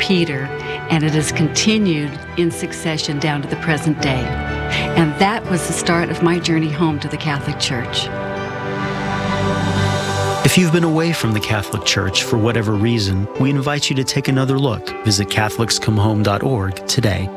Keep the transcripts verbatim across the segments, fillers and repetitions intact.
Peter, and it has continued in succession down to the present day. And that was the start of my journey home to the Catholic Church. If you've been away from the Catholic Church for whatever reason, we invite you to take another look. Visit Catholics Come Home dot org today.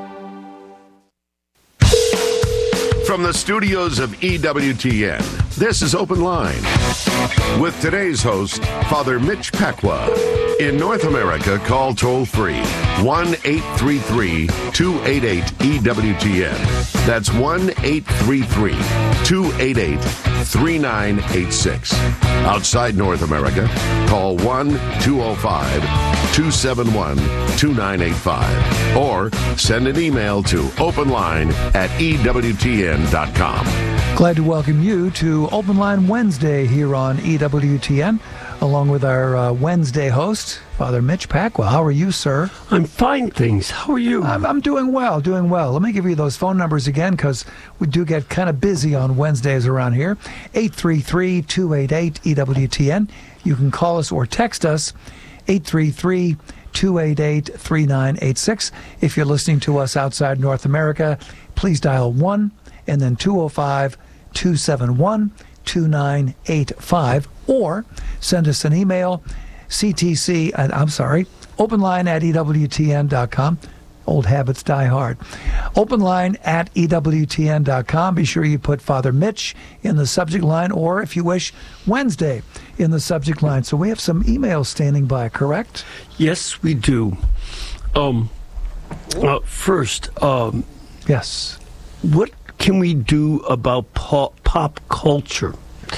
From the studios of E W T N, this is Open Line with today's host, Father Mitch Pacwa. In North America, call toll-free one eight three three, two eight eight, E W T N. That's one eight three three, two eight eight, three nine eight six. Outside North America, call one two oh five, two seven one, two nine eight five or send an email to openline at E W T N dot com. Glad to welcome you to Open Line Wednesday here on E W T N, along with our uh, Wednesday host, Father Mitch Pacwa. How are you, sir? I'm fine, thanks. How are you? I'm, I'm doing well, doing well. Let me give you those phone numbers again, because we do get kind of busy on Wednesdays around here. eight three three, two eight eight, E W T N. You can call us or text us, eight three three, two eight eight, three nine eight six. If you're listening to us outside North America, please dial one and then two oh five, two seven one, two nine eight five, or send us an email, C T C, at, I'm sorry, openline at E W T N dot com. Old habits die hard. Openline at E W T N dot com. Be sure you put Father Mitch in the subject line, or if you wish, Wednesday in the subject line. So we have some emails standing by, correct? Yes, we do. Um, uh, first, um, yes. What can we do about pop, pop culture?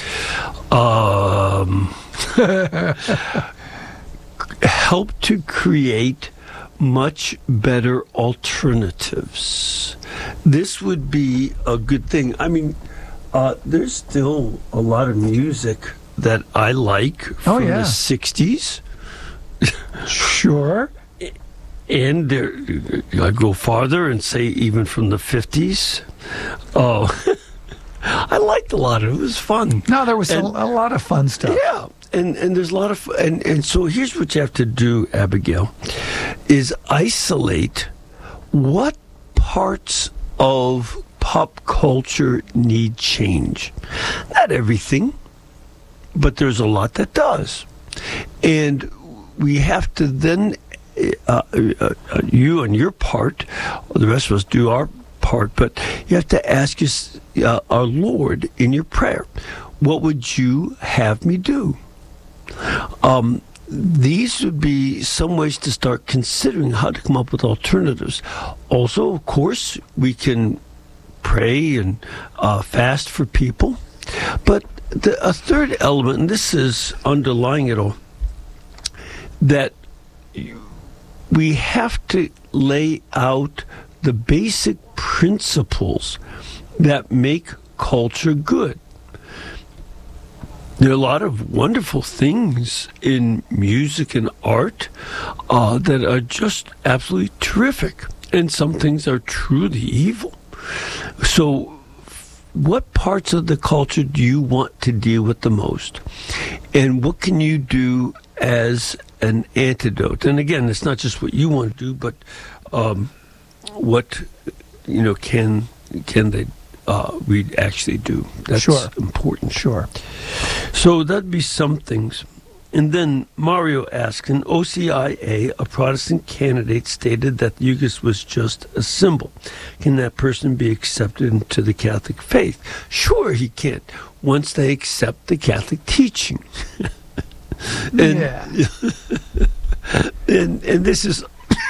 Um, help to create much better alternatives. This would be a good thing. I mean, uh, there's still a lot of music that I like from oh, yeah. the sixties. Sure. And there, I go farther and say even from the fifties. Oh, I liked a lot of it. It was fun. No, there was and, a, a lot of fun stuff. Yeah, and, and there's a lot of and and so here's what you have to do, Abigail, is isolate what parts of pop culture need change. Not everything, but there's a lot that does, and we have to then. Uh, uh, uh, you and your part, the rest of us do our part, but you have to ask us, uh, our Lord in your prayer, what would you have me do? Um, these would be some ways to start considering how to come up with alternatives. Also, of course, we can pray and uh, fast for people, but the, a third element, and this is underlying it all, that you, we have to lay out the basic principles that make culture good. There are a lot of wonderful things in music and art uh, that are just absolutely terrific, and some things are truly evil. So what parts of the culture do you want to deal with the most? And what can you do as an antidote? And again, it's not just what you want to do, but um, what, you know, can can they uh, we actually do? That's sure. important. Sure. So that'd be some things. And then Mario asked, in O C I A, a Protestant candidate stated that the Eucharist was just a symbol. Can that person be accepted into the Catholic faith? Sure, he can, once they accept the Catholic teaching. and, yeah. and and this is,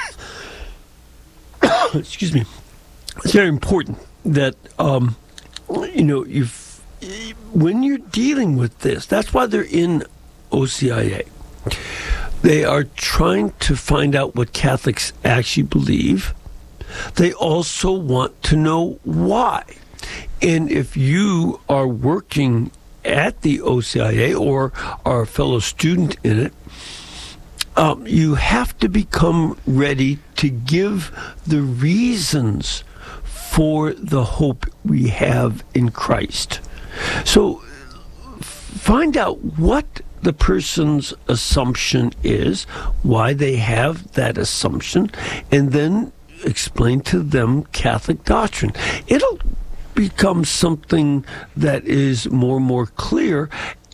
excuse me, it's very important that, um, you know, you've, when you're dealing with this, that's why they're in O C I A. They are trying to find out what Catholics actually believe. They also want to know why. And if you are working at the O C I A or are a fellow student in it, um, you have to become ready to give the reasons for the hope we have in Christ. So find out what the person's assumption is, why they have that assumption, and then explain to them Catholic doctrine. It'll become something that is more and more clear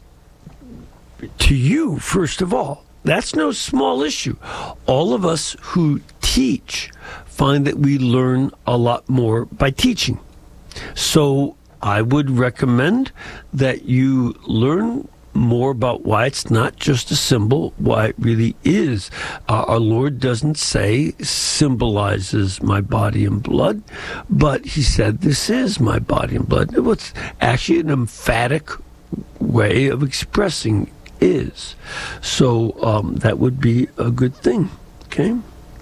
to you, first of all. That's no small issue. All of us who teach find that we learn a lot more by teaching. So I would recommend that you learn more about why it's not just a symbol, why it really is. Uh, our Lord doesn't say symbolizes my body and blood, but he said this is my body and blood. It was actually an emphatic way of expressing is. So um, that would be a good thing, okay?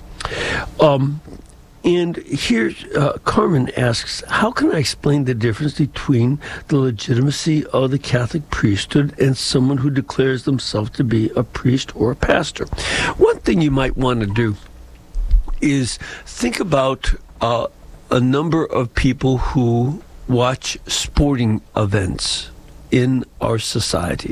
Um, and here, uh, Carmen asks, how can I explain the difference between the legitimacy of the Catholic priesthood and someone who declares themselves to be a priest or a pastor? One thing you might want to do is think about uh, a number of people who watch sporting events in our society.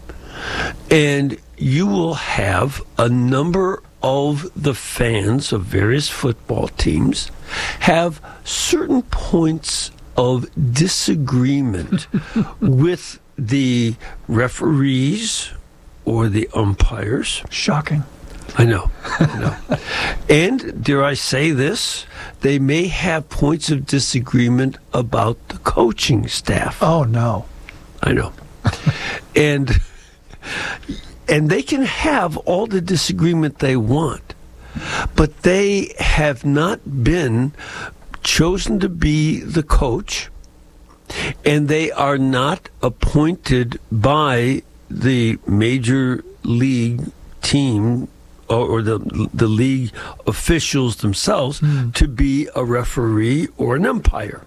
And you will have a number of the fans of various football teams have certain points of disagreement with the referees or the umpires. Shocking. I know. I know. And, dare I say this, they may have points of disagreement about the coaching staff. Oh, no. I know. and... And they can have all the disagreement they want, but they have not been chosen to be the coach, and they are not appointed by the major league team or, or the the league officials themselves mm. to be a referee or an umpire.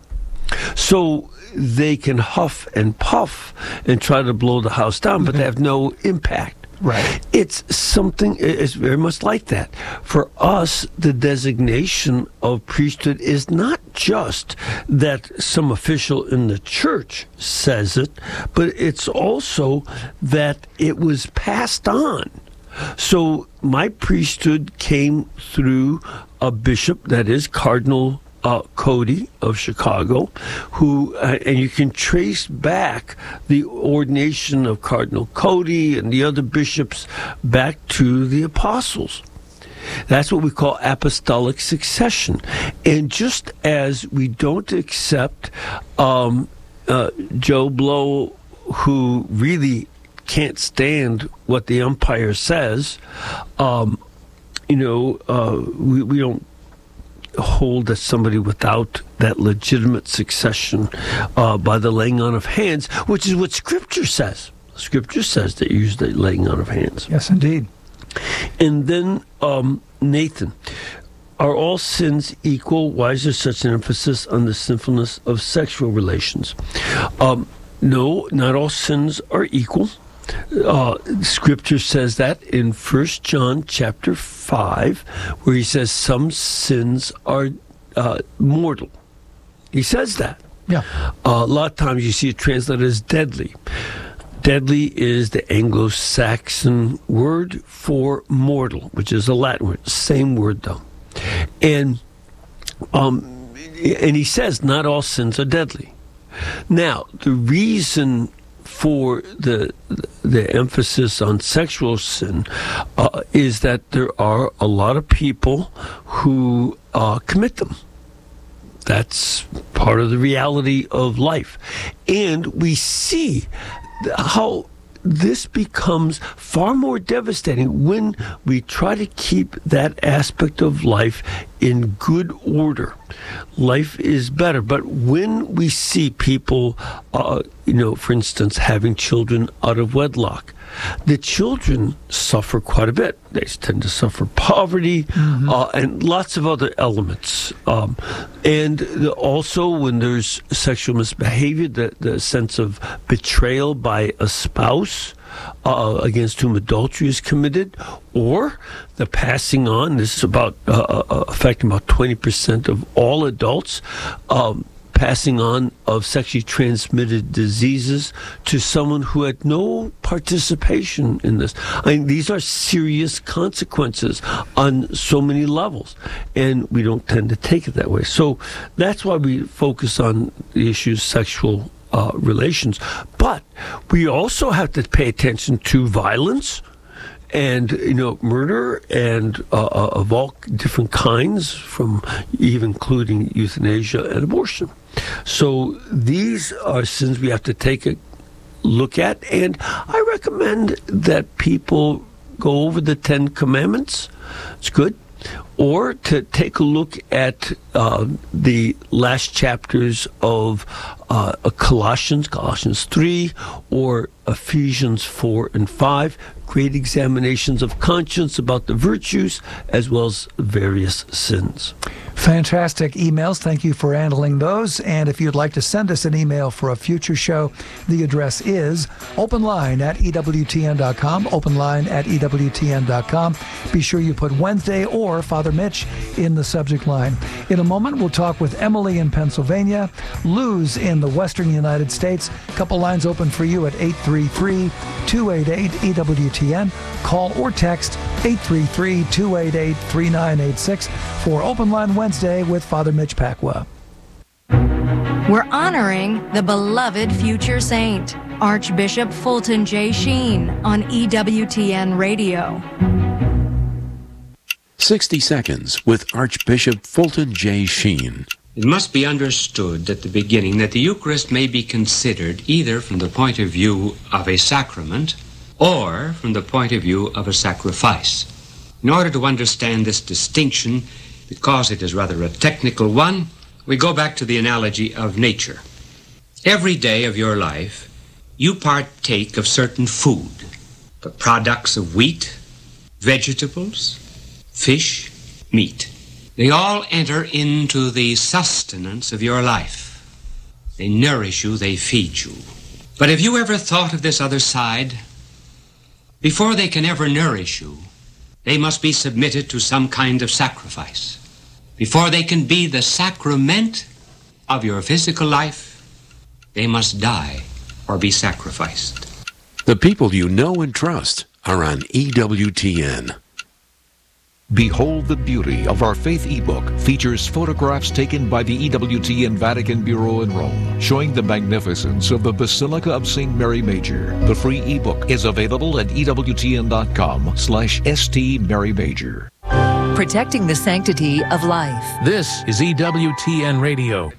So they can huff and puff and try to blow the house down, but they have no impact. Right. It's something, it's very much like that. For us, the designation of priesthood is not just that some official in the church says it, but it's also that it was passed on. So my priesthood came through a bishop, that is Cardinal Uh, Cody of Chicago, who, uh, and you can trace back the ordination of Cardinal Cody and the other bishops back to the apostles. That's what we call apostolic succession. And just as we don't accept um, uh, Joe Blow, who really can't stand what the umpire says, um, you know, uh, we, we don't hold that somebody without that legitimate succession uh, by the laying on of hands, which is what Scripture says. Scripture says that you use the laying on of hands. Yes, indeed. And then um, Nathan, are all sins equal? Why is there such an emphasis on the sinfulness of sexual relations? Um, no, not all sins are equal. Uh, Scripture says that in First John chapter five, where he says some sins are uh, mortal. He says that. Yeah. Uh, a lot of times you see it translated as deadly. Deadly is the Anglo-Saxon word for mortal, which is a Latin word. Same word, though. And um, and he says not all sins are deadly. Now, the reason for the the emphasis on sexual sin uh, is that there are a lot of people who uh, commit them. That's part of the reality of life. And we see how this becomes far more devastating when we try to keep that aspect of life in good order. Life is better. But when we see people, uh, you know, for instance, having children out of wedlock, the children suffer quite a bit. They tend to suffer poverty mm-hmm. uh, and lots of other elements. Um, and the, also when there's sexual misbehavior, the, the sense of betrayal by a spouse uh, against whom adultery is committed, or the passing on, this is about uh, affecting about twenty percent of all adults, um, passing on of sexually transmitted diseases to someone who had no participation in this. I mean, these are serious consequences on so many levels, and we don't tend to take it that way. So that's why we focus on the issues sexual uh, relations. But we also have to pay attention to violence and, you know, murder and uh, of all different kinds, from even including euthanasia and abortion. So these are sins we have to take a look at, and I recommend that people go over the Ten Commandments. It's good. Or to take a look at uh, the last chapters of uh, Colossians, Colossians three, or Ephesians four and five. Great examinations of conscience about the virtues as well as various sins. Fantastic emails. Thank you for handling those. And if you'd like to send us an email for a future show, the address is openline at E W T N dot com, openline at E W T N dot com. Be sure you put Wednesday or Father Mitch in the subject line. In a moment, we'll talk with Emily in Pennsylvania, Luz in the western United States. A couple lines open for you at eight three three, two eight eight, E W T N. Call or text eight three three, two eight eight, three nine eight six for Open Line Wednesday with Father Mitch Pacwa. We're honoring the beloved future saint, Archbishop Fulton J. Sheen, on E W T N Radio. sixty seconds with Archbishop Fulton J. Sheen. It must be understood at the beginning that the Eucharist may be considered either from the point of view of a sacrament or from the point of view of a sacrifice. In order to understand this distinction, because it is rather a technical one, we go back to the analogy of nature. Every day of your life, you partake of certain food, the products of wheat, vegetables, fish, meat. They all enter into the sustenance of your life. They nourish you, they feed you. But have you ever thought of this other side? Before they can ever nourish you, they must be submitted to some kind of sacrifice. Before they can be the sacrament of your physical life, they must die or be sacrificed. The people you know and trust are on E W T N. Behold the beauty of our faith ebook features photographs taken by the E W T N Vatican Bureau in Rome, showing the magnificence of the Basilica of Saint Mary Major. The free ebook is available at E W T N dot com slash S T Mary Major. Protecting the sanctity of life. This is E W T N Radio.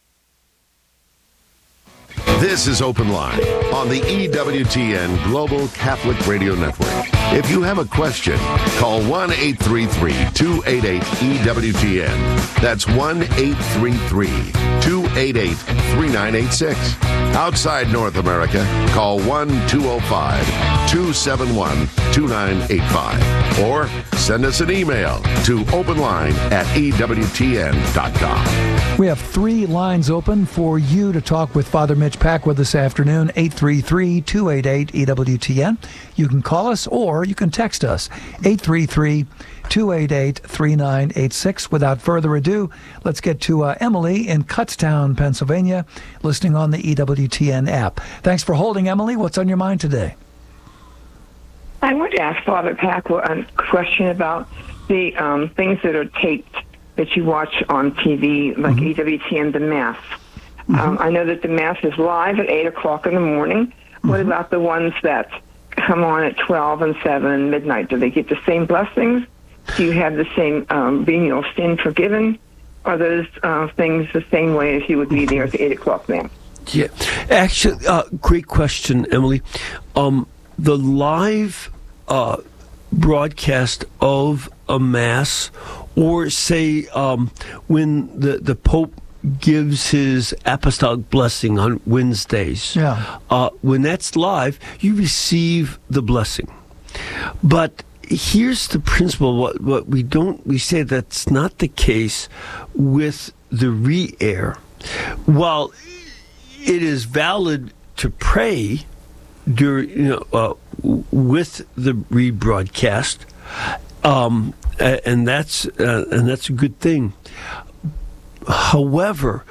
This is Open Line on the E W T N Global Catholic Radio Network. If you have a question, call one eight three three, two eight eight, E W T N. That's one eight three three, two eight eight, three nine eight six. Outside North America, call one two oh five, two seven one, two nine eight five. Or send us an email to openline at E W T N dot com. We have three lines open for you to talk with Father Mitch Pacwa this afternoon, eight three three, two eight eight, E W T N. You can call us or you can text us, eight three three, two eight eight, three nine eight six. Without further ado, let's get to uh, Emily in Kutztown, Pennsylvania, listening on the E W T N app. Thanks for holding, Emily. What's on your mind today? I want to ask Father Pacwa a question about the um, things that are taped that you watch on T V, like mm-hmm. E W T N, the Mass. Mm-hmm. Um, I know that the Mass is live at eight o'clock in the morning. Mm-hmm. What about the ones that come on at twelve and seven and midnight? Do they get the same blessings? Do you have the same um, being of sin forgiven? Are those uh, things the same way as you would be there at the eight o'clock Mass? Yeah, actually, uh, great question, Emily. Um, the live uh, broadcast of a Mass, or say um, when the, the Pope gives his apostolic blessing on Wednesdays, yeah. uh, when that's live, you receive the blessing. But here's the principle, what, what we don't, we say that's not the case with the re-air. While it is valid to pray during, you know, uh, with the rebroadcast, um, and that's uh, and that's a good thing. However,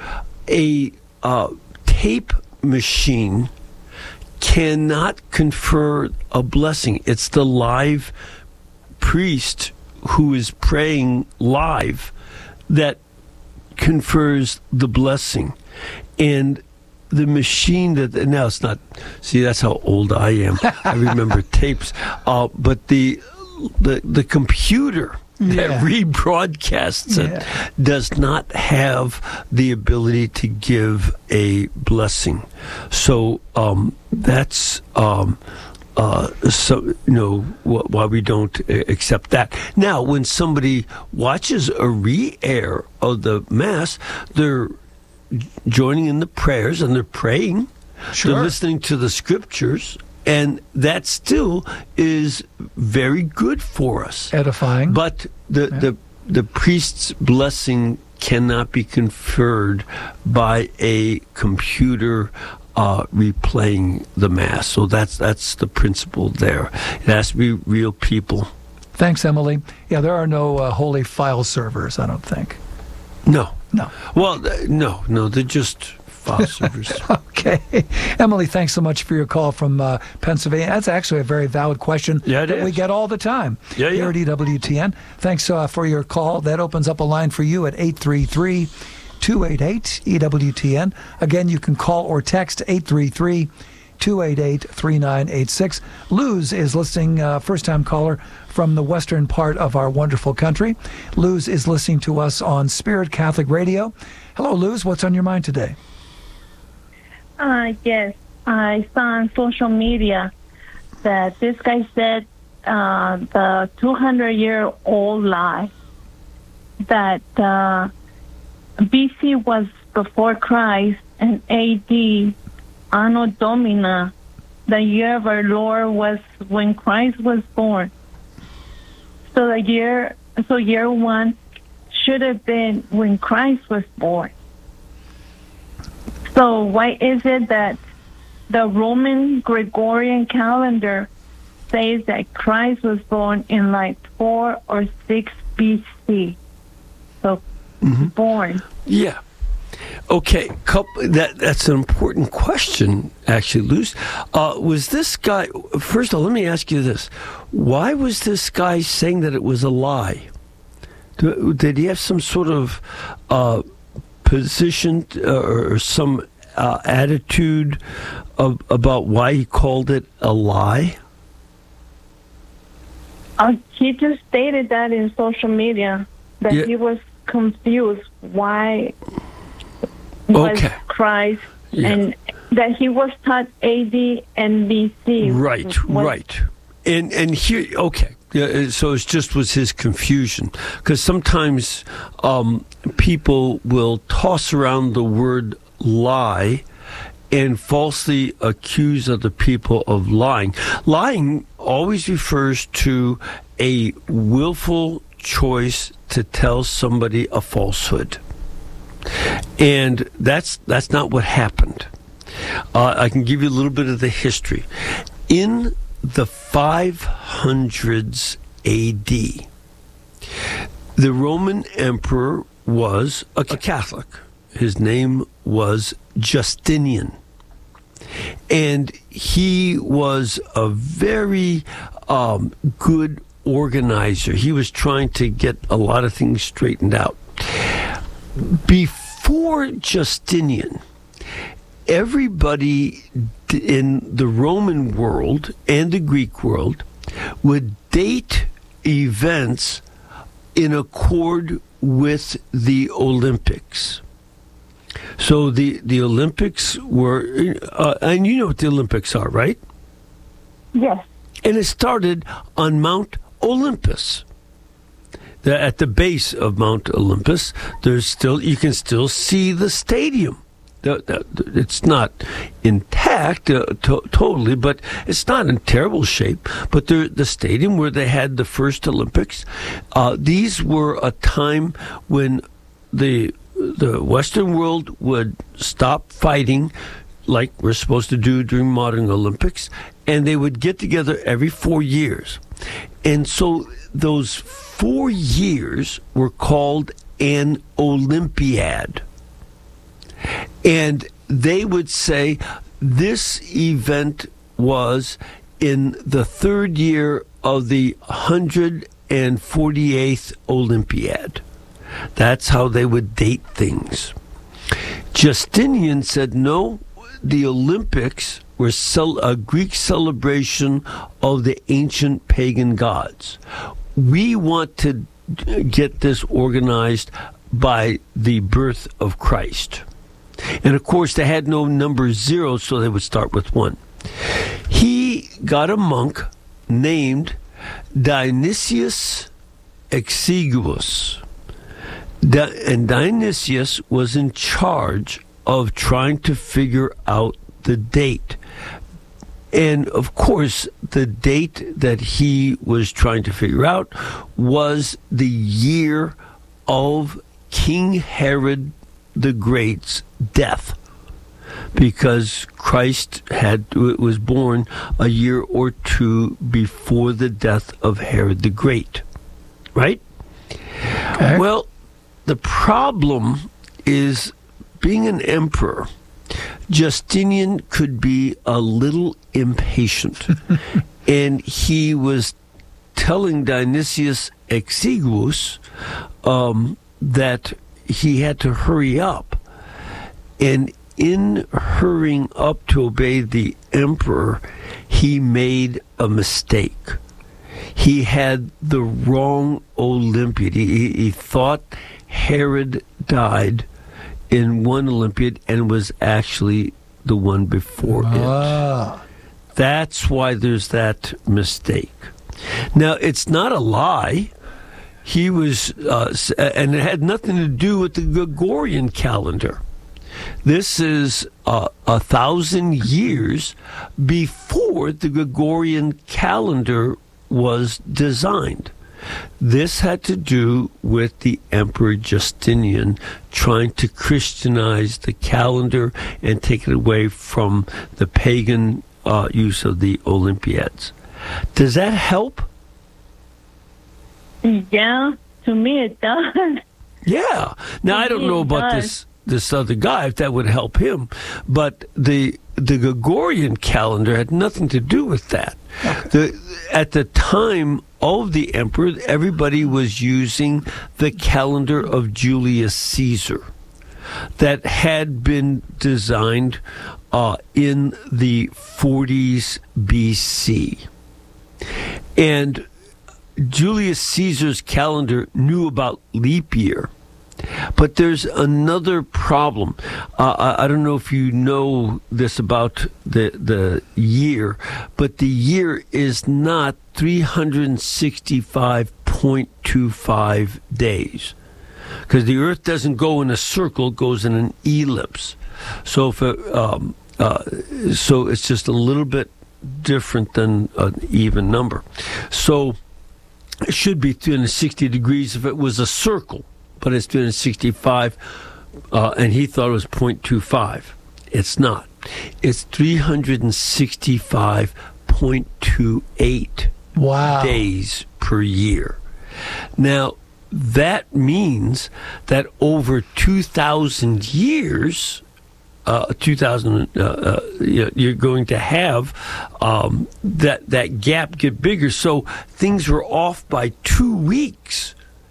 a uh, tape machine cannot confer a blessing. It's the live priest who is praying live that confers the blessing. And the machine that, now it's not, see, that's how old I am. I remember tapes. Uh, but the, the, the computer that yeah. rebroadcasts it yeah. does not have the ability to give a blessing. So um, that's um, uh, so you know wh- why we don't accept that. Now, when somebody watches a re-air of the Mass, they're joining in the prayers and they're praying. Sure. They're listening to the scriptures. And that still is very good for us. Edifying. But the, yeah. the, the priest's blessing cannot be conferred by a computer uh, replaying the Mass. So that's that's the principle there. It has to be real people. Thanks, Emily. Yeah, there are no uh, holy file servers, I don't think. No. No. Well, no, no, they're just... Okay. Emily, thanks so much for your call from uh, Pennsylvania. That's actually a very valid question yeah, that is. we get all the time yeah, here yeah. at E W T N. Thanks uh, for your call. That opens up a line for you at eight three three, two eight eight, E W T N. Again, you can call or text eight three three, two eight eight, three nine eight six. Luz is listening, uh, first-time caller from the western part of our wonderful country. Luz is listening to us on Spirit Catholic Radio. Hello, Luz. What's on your mind today? Uh, yes, I saw on social media that this guy said uh, the two hundred year old lie that uh, B C was before Christ and A D, Anno Domini, the year of our Lord, was when Christ was born. So the year, so year one should have been when Christ was born. So why is it that the Roman Gregorian calendar says that Christ was born in like four or six B C? So mm-hmm. born. Yeah. Okay. Couple, that that's an important question, actually, Luz. Uh, was this guy? First of all, let me ask you this: why was this guy saying that it was a lie? Did he have some sort of uh, position uh, or some uh, attitude of, about why he called it a lie? Uh, he just stated that in social media, that yeah. he was confused why was okay. Christ, yeah. and that he was taught A D and B C. Right, was, right. And and here, okay. Yeah, so it just was his confusion, because sometimes um, people will toss around the word lie and falsely accuse other people of lying. Lying always refers to a willful choice to tell somebody a falsehood, and that's that's not what happened. Uh, I can give you a little bit of the history. In the five hundreds A D, the Roman emperor was a Catholic. His name was Justinian. And he was a very um, good organizer. He was trying to get a lot of things straightened out. Before Justinian, everybody in the Roman world and the Greek world would date events in accord with the Olympics. So the, the Olympics were, uh, and you know what the Olympics are, right? Yes. And it started on Mount Olympus. The, at the base of Mount Olympus, there's still, you can still see the stadium. It's not intact uh, to- totally, but it's not in terrible shape. But the, the stadium where they had the first Olympics, uh, these were a time when the the Western world would stop fighting, like we're supposed to do during modern Olympics, and they would get together every four years. And so those four years were called an Olympiad. And they would say this event was in the third year of the one hundred forty-eighth Olympiad. That's how they would date things. Justinian said, no, the Olympics were cel- a Greek celebration of the ancient pagan gods. We want to get this organized by the birth of Christ. And of course, they had no number zero, so they would start with one. He got a monk named Dionysius Exiguus. Di- and Dionysius was in charge of trying to figure out the date. And of course, the date that he was trying to figure out was the year of King Herod the Great's death, because Christ had was born a year or two before the death of Herod the Great, right? Okay. Well, the problem is, being an emperor, Justinian could be a little impatient, and he was telling Dionysius Exiguus um, that he had to hurry up. And in hurrying up to obey the emperor, he made a mistake. He had the wrong Olympiad. He, he thought Herod died in one Olympiad and was actually the one before ah. it. That's why there's that mistake. Now, it's not a lie. He was, uh, and it had nothing to do with the Gregorian calendar. This is uh, a thousand years before the Gregorian calendar was designed. This had to do with the Emperor Justinian trying to Christianize the calendar and take it away from the pagan uh, use of the Olympiads. Does that help? Yeah, to me it does. Yeah. Now, to I don't know about does. this this other guy, if that would help him, but the the Gregorian calendar had nothing to do with that. Okay. The, at the time of the emperor, everybody was using the calendar of Julius Caesar that had been designed uh, in the forties B C. And Julius Caesar's calendar knew about leap year. But there's another problem. Uh, I, I don't know if you know this about the the year, but the year is not three hundred sixty-five point two five days, because the Earth doesn't go in a circle; it goes in an ellipse. So if it, um, uh, so it's just a little bit different than an even number. So it should be three hundred sixty degrees if it was a circle. But it's three hundred sixty-five, uh, and he thought it was zero point two five. It's not. It's three hundred sixty-five point two eight wow. days per year. Now, that means that over two thousand years, uh, two thousand, uh, uh, you're going to have um, that, that gap get bigger. So things were off by two weeks.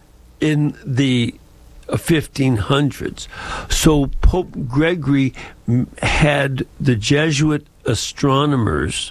In the fifteen hundreds. So Pope Gregory had the Jesuit astronomers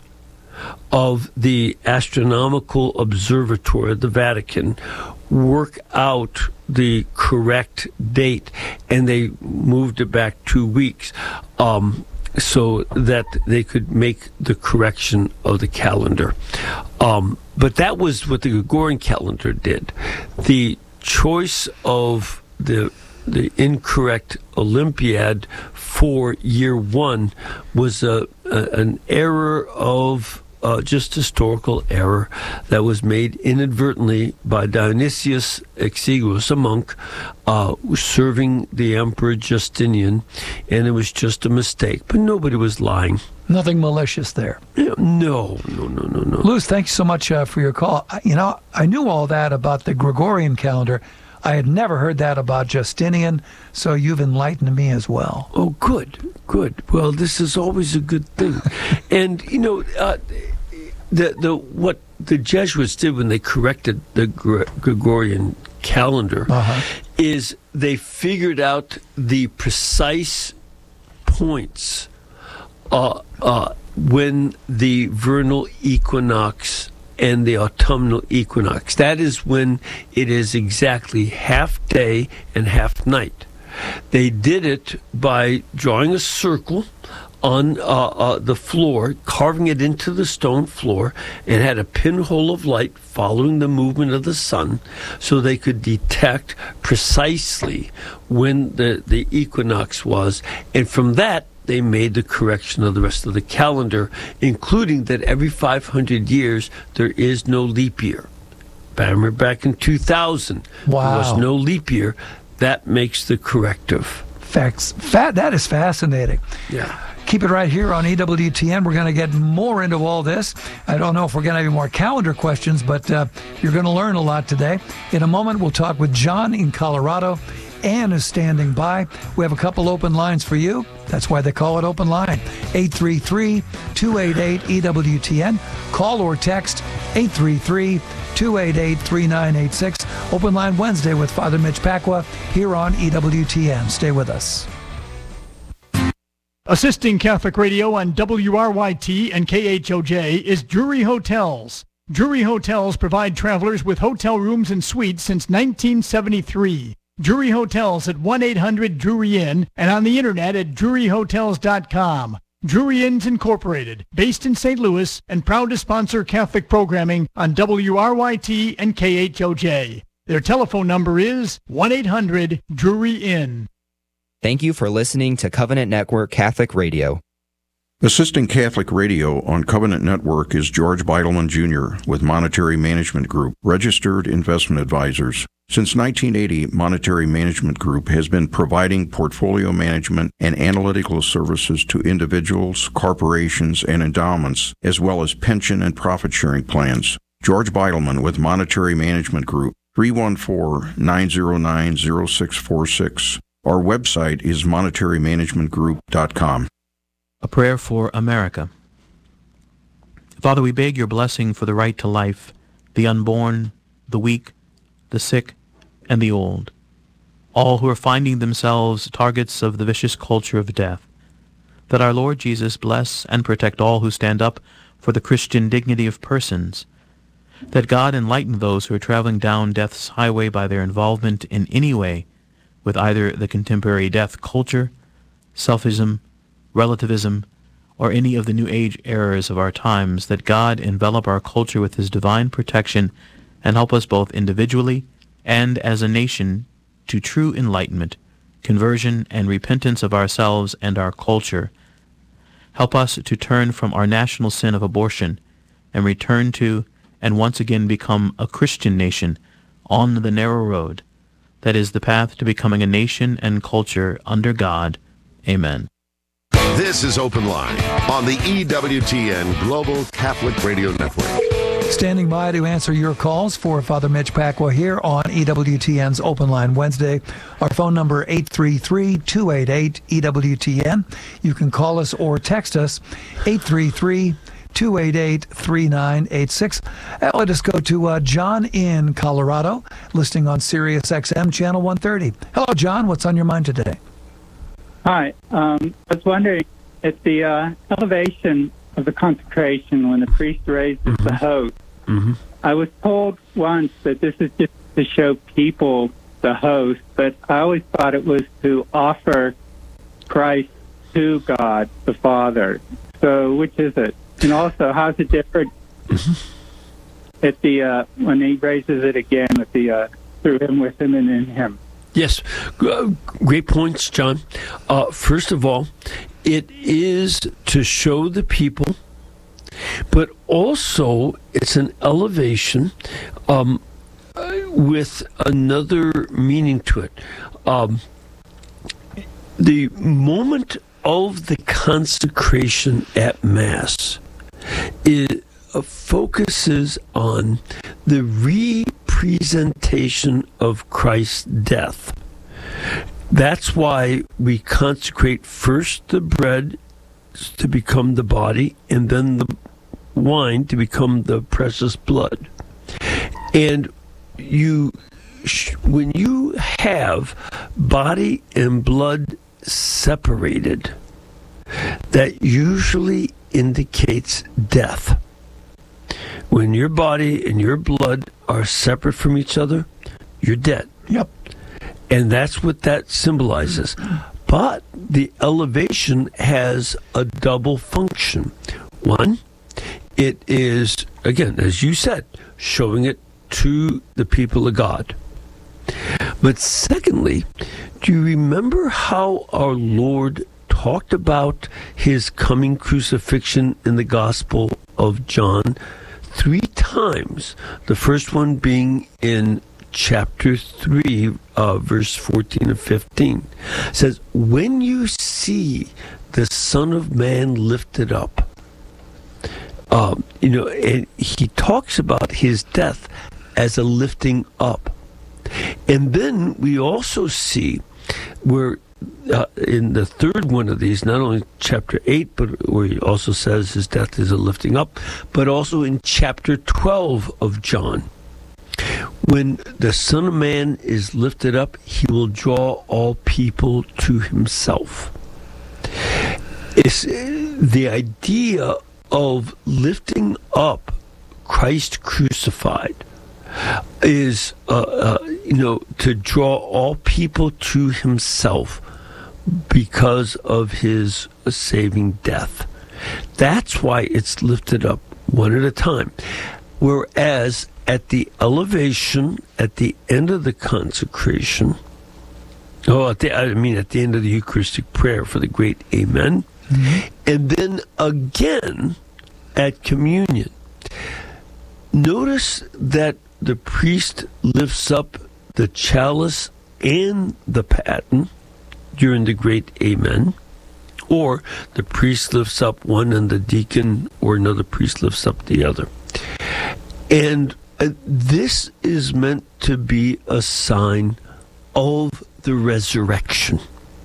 of the Astronomical Observatory of the Vatican work out the correct date, and they moved it back two weeks um, so that they could make the correction of the calendar. Um, but that was what the Gregorian calendar did. The choice of the the incorrect Olympiad for year one was a, a an error of uh, just historical error that was made inadvertently by Dionysius Exiguus, a monk, uh, serving the Emperor Justinian, and it was just a mistake. But nobody was lying. Nothing malicious there. Yeah, no, no, no, no, no. Luz, thanks so much uh, for your call. I, you know, I knew all that about the Gregorian calendar. I had never heard that about Justinian, so you've enlightened me as well. Oh, good, good. Well, this is always a good thing. And, you know, uh, the the what the Jesuits did when they corrected the Gre- Gregorian calendar uh-huh. is they figured out the precise points uh, uh, when the vernal equinox and the autumnal equinox. That is when it is exactly half day and half night. They did it by drawing a circle on uh, uh, the floor, carving it into the stone floor, and had a pinhole of light following the movement of the sun, so they could detect precisely when the, the equinox was. And from that, they made the correction of the rest of the calendar, including that every five hundred years, there is no leap year. Remember back in two thousand, wow. there was no leap year. That makes the corrective. Facts. Fat, that is fascinating. Yeah. Keep it right here on E W T N. We're going to get more into all this. I don't know if we're going to have any more calendar questions, but uh, you're going to learn a lot today. In a moment, we'll talk with John in Colorado. Ann is standing by. We have a couple open lines for you. That's why they call it Open Line. eight three three, two eight eight, E W T N. Call or text eight three three, two eight eight, three nine eight six. Open Line Wednesday with Father Mitch Pacwa here on E W T N. Stay with us. Assisting Catholic Radio on W R Y T and K H O J is Drury Hotels. Drury Hotels provide travelers with hotel rooms and suites since nineteen seventy-three. Drury Hotels at one eight hundred Drury Inn and on the internet at drury hotels dot com. Drury Inns Incorporated, based in Saint Louis and proud to sponsor Catholic programming on W R Y T and K H O J. Their telephone number is one eight hundred Drury Inn. Thank you for listening to Covenant Network Catholic Radio. Assisting Catholic Radio on Covenant Network is George Beidelman Junior with Monetary Management Group, registered investment advisors. Since nineteen eighty, Monetary Management Group has been providing portfolio management and analytical services to individuals, corporations, and endowments, as well as pension and profit-sharing plans. George Beidelman with Monetary Management Group, three one four, nine zero nine, zero six four six. Our website is monetary management group dot com. A prayer for America. Father, we beg your blessing for the right to life, the unborn, the weak, the sick, and the old, all who are finding themselves targets of the vicious culture of death. That our Lord Jesus bless and protect all who stand up for the Christian dignity of persons. That God enlighten those who are traveling down death's highway by their involvement in any way with either the contemporary death culture, selfism, relativism, or any of the New Age errors of our times. That God envelop our culture with his divine protection and help us both individually and as a nation to true enlightenment, conversion, and repentance of ourselves and our culture. Help us to turn from our national sin of abortion and return to and once again become a Christian nation on the narrow road that is the path to becoming a nation and culture under God. Amen. This is Open Line on the E W T N Global Catholic Radio Network. Standing by to answer your calls for Father Mitch Pacwa here on E W T N's Open Line Wednesday. Our phone number eight three three, two eight eight, E W T N. You can call us or text us eight three three, two eight eight, three nine eight six. Uh, let us go to uh, John in Colorado, listening on Sirius X M Channel one thirty. Hello, John. What's on your mind today? Hi. Um, I was wondering, at the uh, elevation of the consecration, when the priest raises mm-hmm. the host, mm-hmm. I was told once that this is just to show people the host, but I always thought it was to offer Christ to God the Father. So which is it? And also, how's it different mm-hmm. at the uh, when he raises it again with the uh, through him, with him, and in him? Yes, uh, great points, John. Uh, first of all, it is to show the people, but also it's an elevation um, with another meaning to it. Um, the moment of the consecration at Mass, it uh, focuses on the re representation of Christ's death. That's why we consecrate first the bread to become the body, and then the wine to become the precious blood. And you, when you have body and blood separated, that usually indicates death. When your body and your blood are separate from each other, you're dead. Yep. And that's what that symbolizes. But the elevation has a double function. One, it is, again, as you said, showing it to the people of God. But secondly, do you remember how our Lord talked about his coming crucifixion in the Gospel of John three times? The first one being in chapter three, uh, verse fourteen and fifteen. It says, when you see the Son of Man lifted up, um, you know, and he talks about his death as a lifting up. And then we also see where uh, in the third one of these, not only chapter eight, but where he also says his death is a lifting up, but also in chapter twelve of John. When the Son of Man is lifted up, he will draw all people to himself. It's the idea of lifting up Christ crucified is, uh, uh, you know, to draw all people to himself because of his saving death. That's why it's lifted up one at a time. Whereas at the elevation, at the end of the consecration, oh, at the, I mean at the end of the Eucharistic prayer for the great Amen, mm-hmm. and then again at communion, notice that the priest lifts up the chalice and the paten during the great Amen, or the priest lifts up one and the deacon or another priest lifts up the other. And uh, this is meant to be a sign of the resurrection.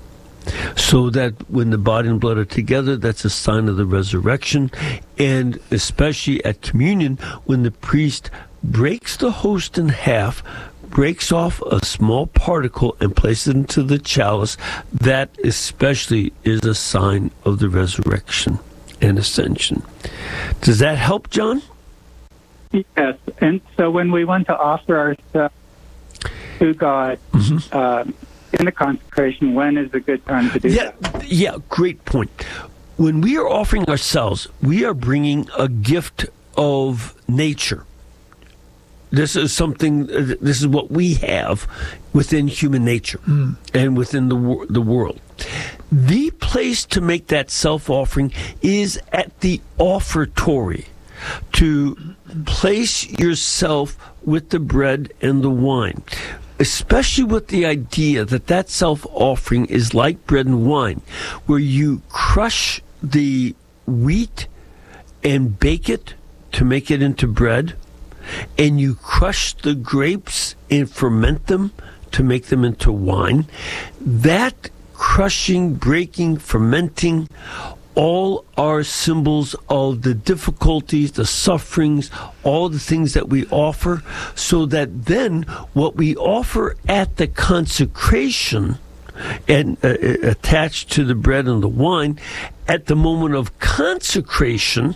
So that when the body and blood are together, that's a sign of the resurrection. And especially at communion, when the priest breaks the host in half, breaks off a small particle and places it into the chalice, that especially is a sign of the resurrection and ascension. Does that help, John? Yes. And so when we want to offer ourselves to God mm-hmm. uh, in the consecration, when is a good time to do yeah, that? Yeah, great point. When we are offering ourselves, we are bringing a gift of nature. This is something, this is what we have within human nature mm. and within the the world. The place to make that self-offering is at the offertory, to place yourself with the bread and the wine, especially with the idea that that self-offering is like bread and wine, where you crush the wheat and bake it to make it into bread, and you crush the grapes and ferment them to make them into wine. That crushing, breaking, fermenting, all are symbols of the difficulties, the sufferings, all the things that we offer, so that then what we offer at the consecration and uh, attached to the bread and the wine, at the moment of consecration,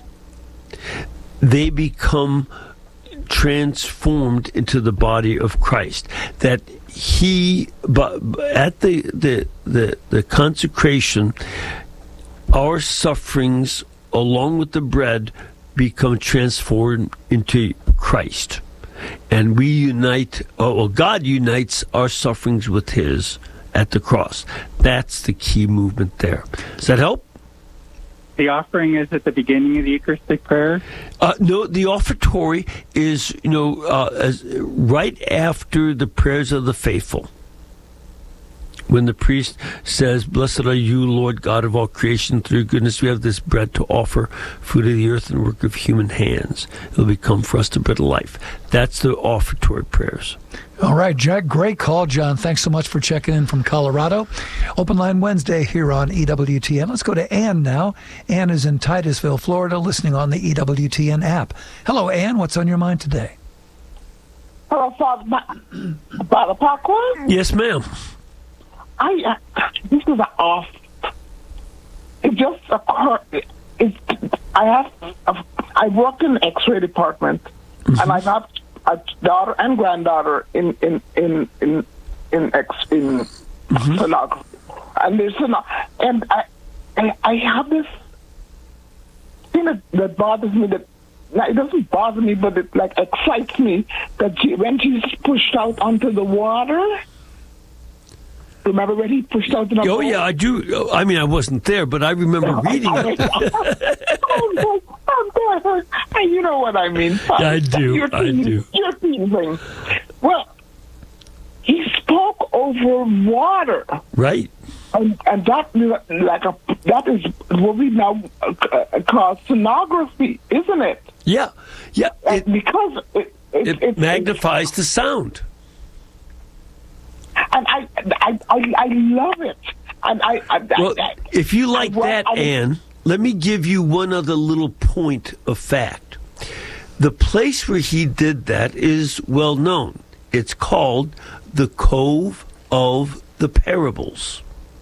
they become transformed into the body of Christ. That he, but at the the the, the consecration, our sufferings, along with the bread, become transformed into Christ. And we unite, oh, well, God unites our sufferings with his at the cross. That's the key movement there. Does that help? The offering is at the beginning of the Eucharistic prayer? Uh, no, the offertory is, you know, uh, as, right after the prayers of the faithful. When the priest says, "Blessed are you, Lord God of all creation, through your goodness we have this bread to offer, food of the earth and work of human hands. It will become for us the bread of life." That's the offertory prayers. All right, Jack, great call, John. Thanks so much for checking in from Colorado. Open Line Wednesday here on E W T N. Let's go to Ann now. Ann is in Titusville, Florida, listening on the E W T N app. Hello, Ann. What's on your mind today? Hello, Father, Father Parker? Yes, ma'am. I, uh, this is an off. It just occurred. It, I have, uh, I work in the X-ray department, mm-hmm. and I have a daughter and granddaughter in in in in in X in mm-hmm. sonography, and there's an, and I, and I have this thing that, that bothers me. That it doesn't bother me, but it like excites me that she, when she's pushed out onto the water. Remember when he pushed out the Oh, yeah, I do. I mean, I wasn't there, but I remember reading it. You know what I mean. Yeah, I do. You're I do. You're teasing. Well, he spoke over water. Right. And, and that, like a, that is what we now uh, call sonography, isn't it? Yeah. Yeah. It, because it, it, it, it magnifies it, the sound. And I, I, I, I love it. And I, I, well, I, if you like I, that, I, Ann, let me give you one other little point of fact. The place where he did that is well known. It's called the Cove of the Parables.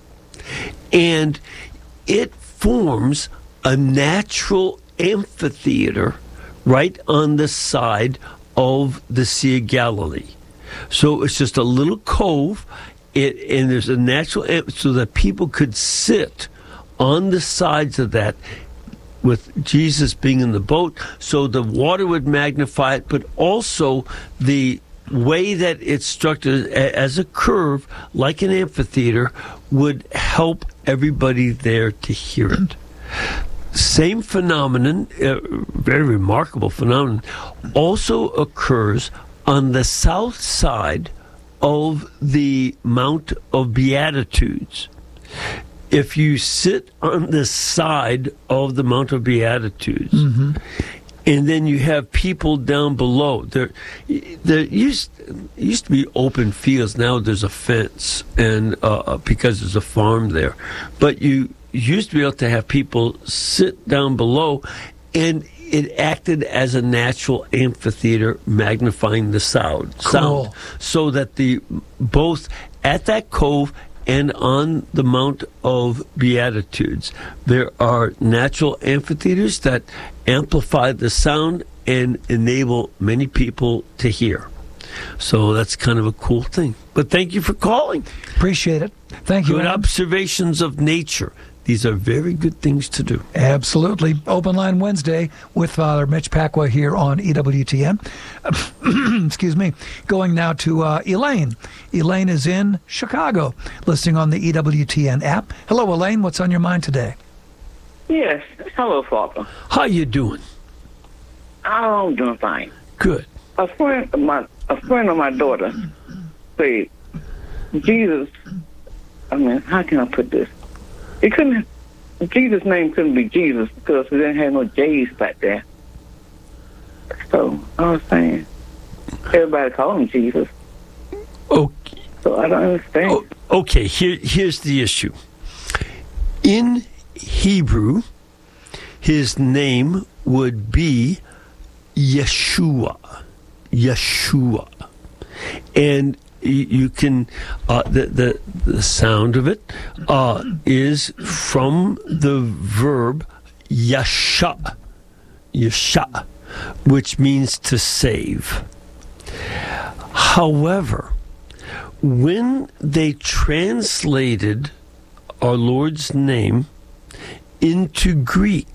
And it forms a natural amphitheater right on the side of the Sea of Galilee. So it's just a little cove, it, and there's a natural so that people could sit on the sides of that with Jesus being in the boat, so the water would magnify it, but also the way that it's structured as a curve, like an amphitheater, would help everybody there to hear it. Same phenomenon, uh, very remarkable phenomenon, also occurs on the south side of the Mount of Beatitudes. If you sit on the side of the Mount of Beatitudes, mm-hmm. and then you have people down below, there, there used, used to be open fields. Now there's a fence, and uh, because there's a farm there. But you used to be able to have people sit down below, and it acted as a natural amphitheater, magnifying the sound, cool. sound, so that the both at that cove and on the Mount of Beatitudes, there are natural amphitheaters that amplify the sound and enable many people to hear. So that's kind of a cool thing. But thank you for calling. Appreciate it. Thank you. Good Adam. observations of nature. These are very good things to do. Absolutely. Open Line Wednesday with Father Mitch Pacwa here on E W T N. Excuse me. Going now to uh, Elaine. Elaine is in Chicago, listening on the E W T N app. Hello, Elaine. What's on your mind today? Yes. Hello, Father. How you doing? I'm doing fine. Good. A friend of my, a friend of my daughter said, Jesus, I mean, how can I put this? It couldn't, Jesus' name couldn't be Jesus because we didn't have no J's back there. So I was saying, everybody call him Jesus. Okay. So I don't understand. Oh, okay, here, here's the issue. In Hebrew, his name would be Yeshua. Yeshua. And you can, uh, the, the the sound of it uh, is from the verb yasha, yasha, which means to save. However, when they translated our Lord's name into Greek,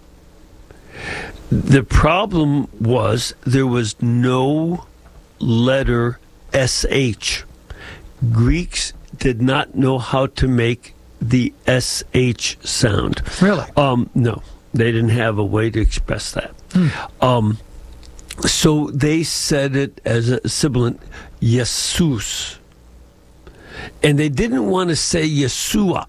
the problem was there was no letter S H. Greeks did not know how to make the S H sound. Really? Um, no, they didn't have a way to express that. Hmm. Um, so they said it as a sibilant, Jesus. And they didn't want to say Yeshua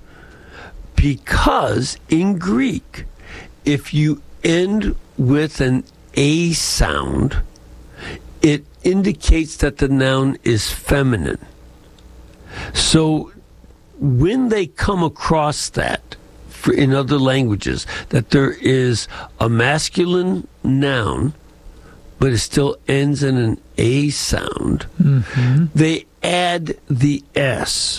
because in Greek, if you end with an A sound, it indicates that the noun is feminine. So when they come across that for, in other languages, that there is a masculine noun, but it still ends in an A sound, mm-hmm. they add the S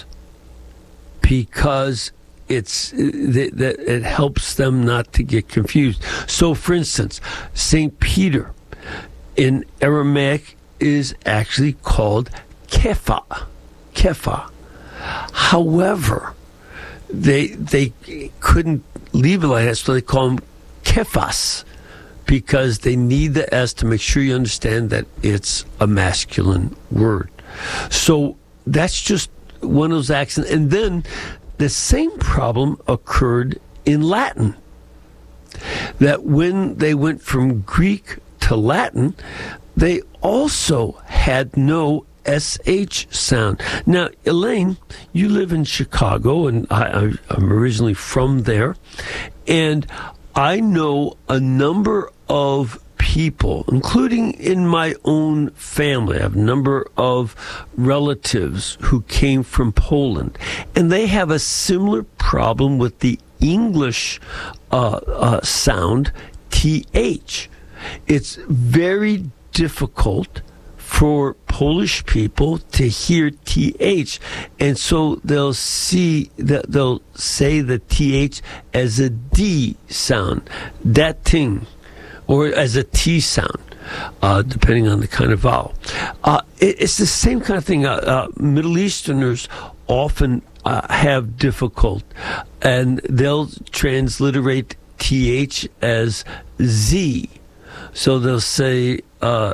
because it's that it helps them not to get confused. So, for instance, Saint Peter in Aramaic is actually called Kepha. Kepha. However, they they couldn't leave it like that, so they call him Kephas, because they need the S to make sure you understand that it's a masculine word. So that's just one of those accents. And then the same problem occurred in Latin, that when they went from Greek to Latin, they also had no S H sound. Now, Elaine, you live in Chicago, and I, I'm originally from there, and I know a number of people, including in my own family. I have a number of relatives who came from Poland, and they have a similar problem with the English uh, uh, sound, T H. It's very difficult for Polish people to hear T H, and so they'll see that they'll say the T H as a D sound, that thing, or as a T sound, uh, depending on the kind of vowel. Uh, it, it's the same kind of thing. Uh, uh, Middle Easterners often uh, have difficult, and they'll transliterate T H as Z. So they'll say uh,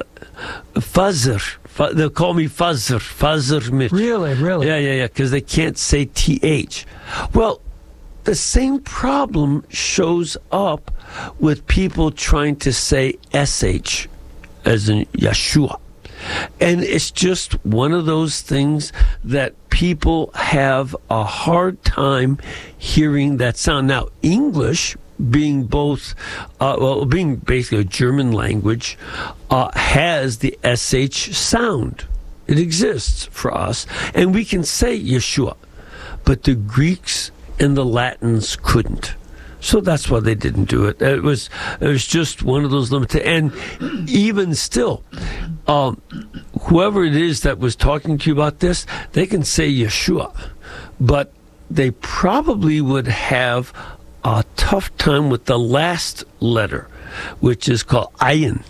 Fazr. F- they'll call me Fazr. Fazr Mitch. Really, really? Yeah, yeah, yeah, because they can't say T H. Well, the same problem shows up with people trying to say S H, as in Yeshua. And it's just one of those things that people have a hard time hearing that sound. Now, English, being both, uh, well, being basically a German language, uh, has the S H sound. It exists for us, and we can say Yeshua, but the Greeks and the Latins couldn't. So that's why they didn't do it. It was it was just one of those limited. And even still, um, whoever it is that was talking to you about this, they can say Yeshua, but they probably would have a tough time with the last letter, which is called ayin.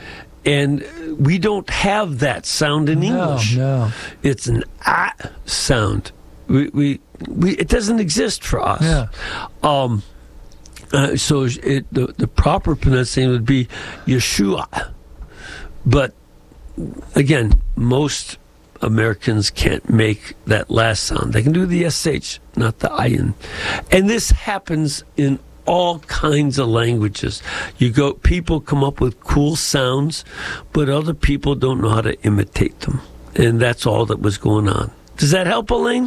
And we don't have that sound in English. No, no. It's an ah sound. We, we, we, it doesn't exist for us. Yeah. Um, uh, so it, the, the proper pronunciation would be Yeshua. But again, most Americans can't make that last sound. They can do the S H, not the ayin. And this happens in all kinds of languages. You go, people come up with cool sounds, but other people don't know how to imitate them. And that's all that was going on. Does that help, Elaine?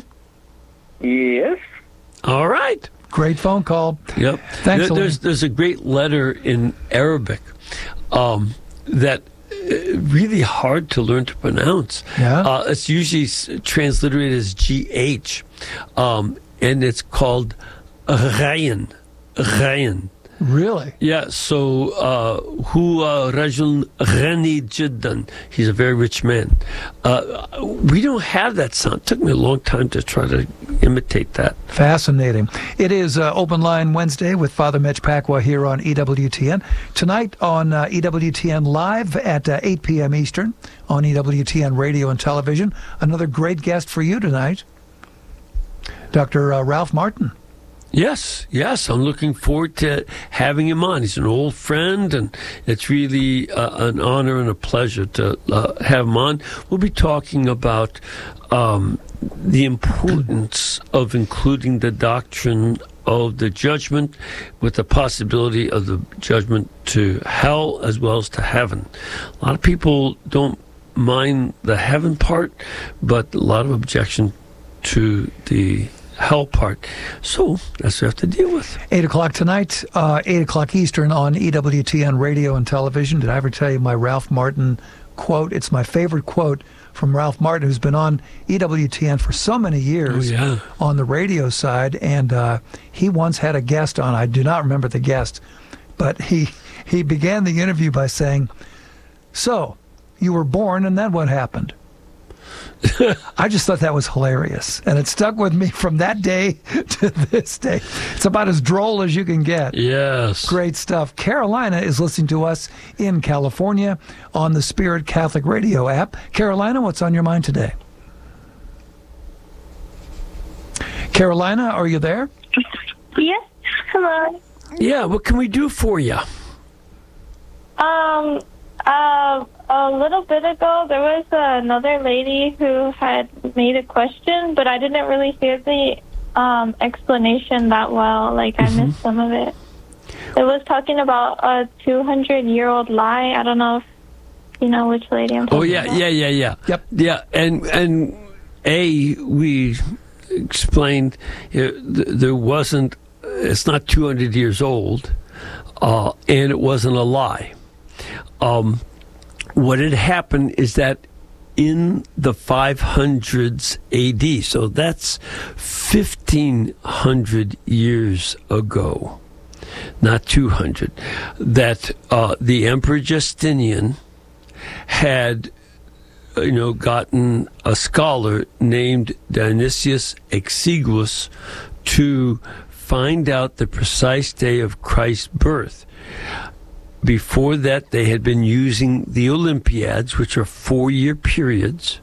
Yes. All right. Great phone call. Yep. Thanks, there, there's, there's a great letter in Arabic um, that really hard to learn to pronounce. Yeah. Uh, it's usually transliterated as G H, um, and it's called Ghayan. Ghayan. Really? Yeah, so Huwa Rajul Ghani Jiddan. He's a very rich man. Uh, we don't have that sound. It took me a long time to try to imitate that. Fascinating. It is uh, Open Line Wednesday with Father Mitch Pacwa here on E W T N. Tonight on uh, E W T N Live at uh, eight p.m. Eastern on E W T N Radio and Television. Another great guest for you tonight, Doctor Uh, Ralph Martin. Yes, yes. I'm looking forward to having him on. He's an old friend, and it's really uh, an honor and a pleasure to uh, have him on. We'll be talking about um, the importance of including the doctrine of the judgment with the possibility of the judgment to hell as well as to heaven. A lot of people don't mind the heaven part, but a lot of objection to the hell part. So that's what we have to deal with. eight o'clock tonight, uh, eight o'clock Eastern on E W T N radio and television. Did I ever tell you my Ralph Martin quote? It's my favorite quote from Ralph Martin, who's been on E W T N for so many years oh, yeah. on the radio side. And uh, he once had a guest on. I do not remember the guest, but he, he began the interview by saying, "So, you were born, and then what happened?" I just thought that was hilarious, and it stuck with me from that day to this day. It's about as droll as you can get. Yes. Great stuff. Carolina is listening to us in California on the Spirit Catholic Radio app. Carolina, what's on your mind today? Carolina, are you there? Yes. Hello. Yeah, what can we do for you? Um, uh, a little bit ago, there was another lady who had made a question, but I didn't really hear the um, explanation that well. Like, I mm-hmm. missed some of it. It was talking about a two hundred year old lie. I don't know if you know which lady I'm talking Oh, yeah, about. yeah, yeah, yeah. Yep. Yeah, and, and A, we explained uh, th- there wasn't, it's not two hundred years old, uh, and it wasn't a lie. Um, what had happened is that in the five hundreds A D, so that's fifteen hundred years ago, not two hundred, that uh, the Emperor Justinian had, you know, gotten a scholar named Dionysius Exiguus to find out the precise day of Christ's birth. Before that, they had been using the Olympiads, which are four-year periods,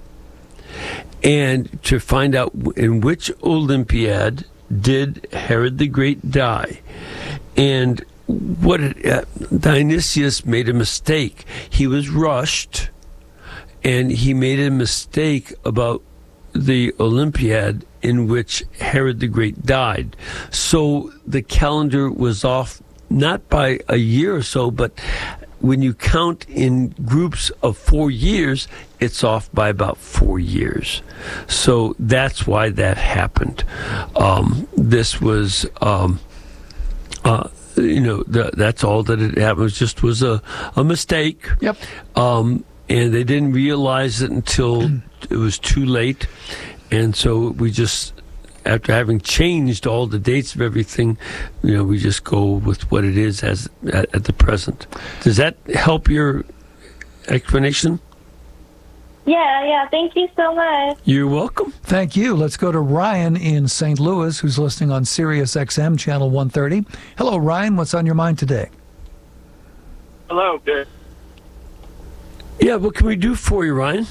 and to find out in which Olympiad did Herod the Great die. And what it, uh, Dionysius made a mistake. He was rushed, and he made a mistake about the Olympiad in which Herod the Great died. So the calendar was off not by a year or so, but when you count in groups of four years, it's off by about four years. So that's why that happened. Um, this was, um, uh, you know, the, that's all that it happened. It was just was a, a mistake. Yep. Um, and they didn't realize it until it was too late. And so we just, after having changed all the dates of everything, you know, we just go with what it is as at, at the present. Does that help your explanation? Yeah, yeah. Thank you so much. You're welcome. Thank you. Let's go to Ryan in Saint Louis, who's listening on Sirius X M channel one thirty. Hello, Ryan. What's on your mind today? Hello, good. Yeah, what can we do for you, Ryan?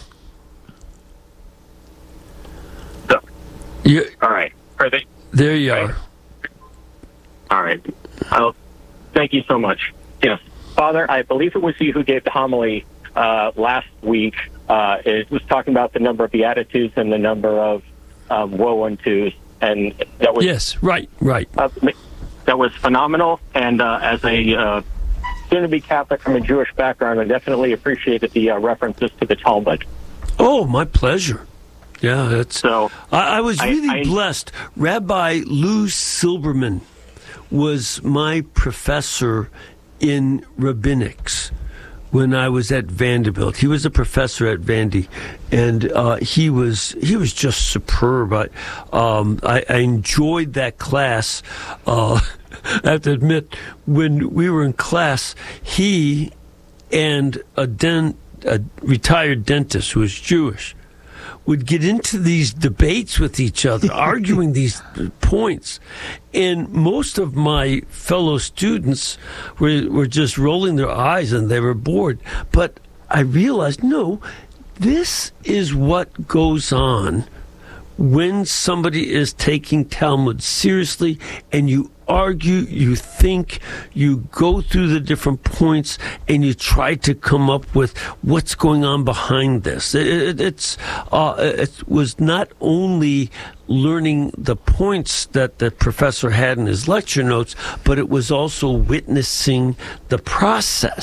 You, All right. Are they? There you are. All right. I'll, thank you so much. Yes. Father, I believe it was you who gave the homily uh, last week. Uh, it was talking about the number of Beatitudes and the number of um, woe untos. And that was... Yes, right, right. Uh, that was phenomenal. And uh, as a uh, soon-to-be Catholic from a Jewish background, I definitely appreciated the uh, references to the Talmud. Oh, my pleasure. Yeah, that's so. I, I was really I, I, blessed. Rabbi Lou Silberman was my professor in rabbinics when I was at Vanderbilt. He was a professor at Vandy, and uh, he was he was just superb. I, um, I, I enjoyed that class. Uh, I have to admit, when we were in class, he and a, dent, a retired dentist who was Jewish would get into these debates with each other, arguing these points. And most of my fellow students were, were just rolling their eyes and they were bored. But I realized, no, this is what goes on when somebody is taking Talmud seriously and you argue, you think, you go through the different points, and you try to come up with what's going on behind this. It, it, it's uh, it was not only learning the points that the professor had in his lecture notes, but it was also witnessing the process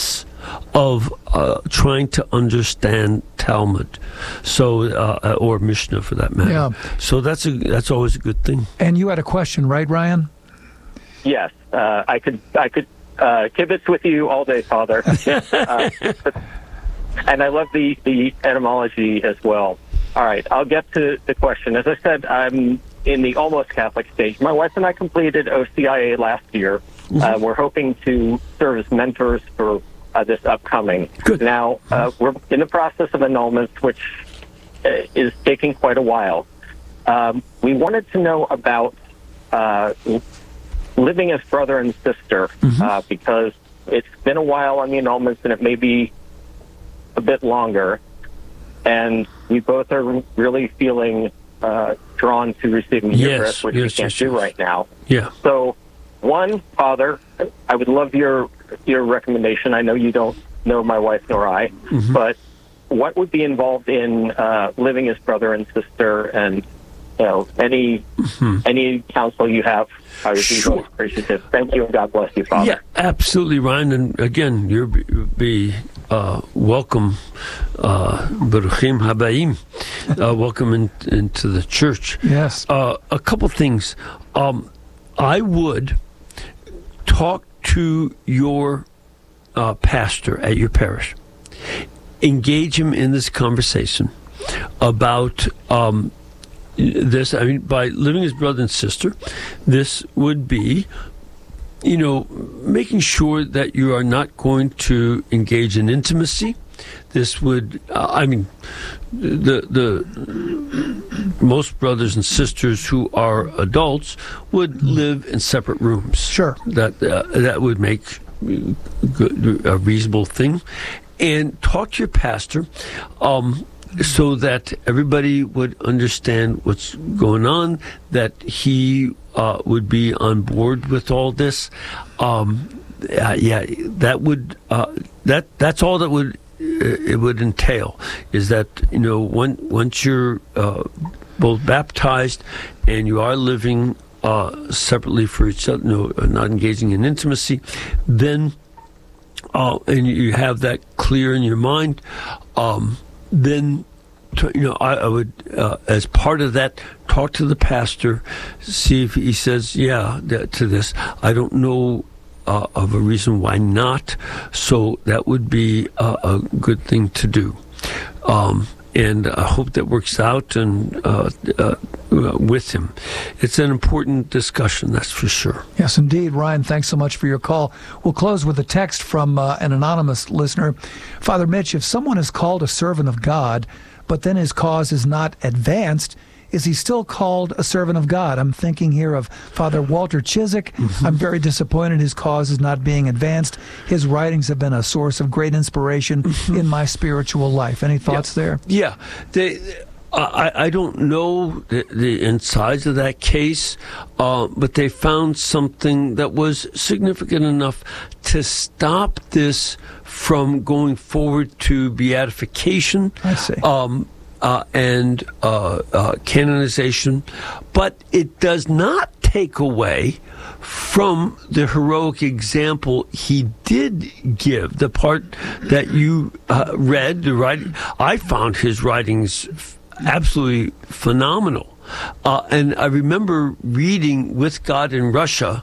of uh, trying to understand Talmud, so uh, or Mishnah for that matter. Yeah. So that's a that's always a good thing. And you had a question, right, Ryan? Yes, uh, I could I could uh, kibitz with you all day, Father. uh, but, and I love the, the etymology as well. All right, I'll get to the question. As I said, I'm in the almost Catholic stage. My wife and I completed O C I A last year. Mm-hmm. Uh, we're hoping to serve as mentors for uh, this upcoming. Good. Now, uh, we're in the process of annulments, which uh, is taking quite a while. Um, we wanted to know about uh, living as brother and sister, mm-hmm. uh, because it's been a while on the annulments, and it may be a bit longer. And we both are really feeling uh, drawn to receiving the yes, Eucharist, which yes, we can't yes, do yes. right now. Yeah. So, one, Father, I would love your your recommendation. I know you don't know my wife nor I, mm-hmm. but what would be involved in uh, living as brother and sister, and you know any mm-hmm. any counsel you have? I would be Sure. most appreciative. Thank you, and God bless you, Father. Yeah, absolutely, Ryan. And again, you're be uh, welcome, uh, Baruchim Habayim, uh, welcome in, into the church. Yes. Uh, a couple things. Um, I would talk to your uh, pastor at your parish. Engage him in this conversation about um, this. I mean, by living as brother and sister, this would be, you know, making sure that you are not going to engage in intimacy. This would, uh, I mean, the the most brothers and sisters who are adults would live in separate rooms. Sure, that uh, that would make good, a reasonable thing, and talk to your pastor. Um, so that everybody would understand what's going on, that he uh, would be on board with all this. Um, uh, yeah, that would uh, that that's all that would uh, it would entail, is that, you know, one, once you're uh, both baptized and you are living uh, separately for each other, you know, not engaging in intimacy, then uh, and you have that clear in your mind. Um, Then, you know, I, I would, uh, as part of that, talk to the pastor, see if he says, yeah, that, to this. I don't know uh, of a reason why not. So that would be a, a good thing to do. Um, and I hope that works out and uh, uh, with him. It's an important discussion, that's for sure. Yes, indeed. Ryan, thanks so much for your call. We'll close with a text from uh, an anonymous listener. Father Mitch, if someone is called a servant of God, but then his cause is not advanced, is he still called a servant of God? I'm thinking here of Father Walter Chiswick. Mm-hmm. I'm very disappointed his cause is not being advanced. His writings have been a source of great inspiration mm-hmm. in my spiritual life. Any thoughts yeah. there? Yeah. They, I, I don't know the, the insides of that case, uh, but they found something that was significant enough to stop this from going forward to beatification. I see. Um, Uh, and uh, uh, canonization, but it does not take away from the heroic example he did give. The part that you uh, read, the writing, I found his writings absolutely phenomenal. Uh, and I remember reading With God in Russia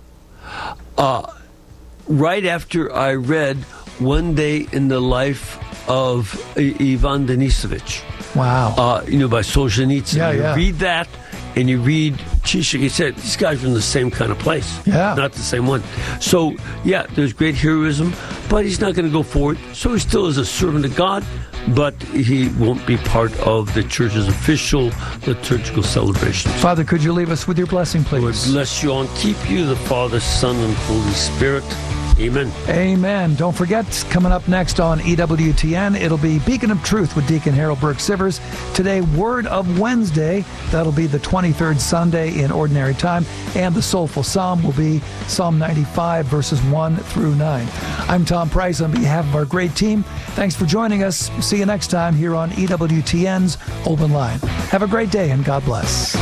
uh, right after I read One Day in the Life of I- Ivan Denisovich. Wow. Uh, you know, by Solzhenitsyn. Yeah, you yeah. read that, and you read Chiswick. He said, these guys are from the same kind of place. Yeah. Not the same one. So, yeah, there's great heroism, but he's not going to go forward. So he still is a servant of God, but he won't be part of the church's official liturgical celebrations. Father, could you leave us with your blessing, please? Lord bless you and keep you, the Father, Son, and Holy Spirit. Amen. Amen. Don't forget, coming up next on E W T N, it'll be Beacon of Truth with Deacon Harold Burke-Sivers. Today, Word of Wednesday. That'll be the twenty-third Sunday in Ordinary Time. And the Soulful Psalm will be Psalm ninety-five, verses one through nine. I'm Tom Price on behalf of our great team. Thanks for joining us. See you next time here on E W T N's Open Line. Have a great day and God bless.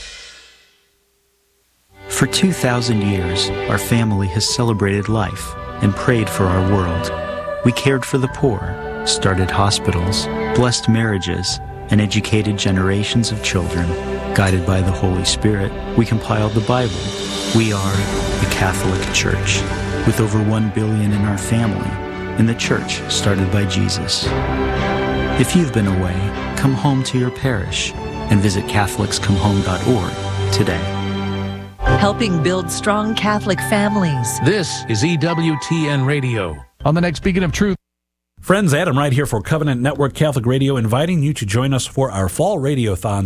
For two thousand years, our family has celebrated life, and prayed for our world. We cared for the poor, started hospitals, blessed marriages, and educated generations of children. Guided by the Holy Spirit, we compiled the Bible. We are the Catholic Church, with over one billion in our family, in the church started by Jesus. If you've been away, come home to your parish and visit Catholics Come Home dot org today. Helping build strong Catholic families. This is E W T N Radio. On the next Beacon of Truth. Friends, Adam right here for Covenant Network Catholic Radio, inviting you to join us for our fall radiothon